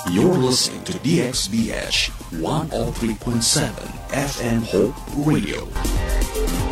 You're listening to DXBH 103.7 FM Hope Radio.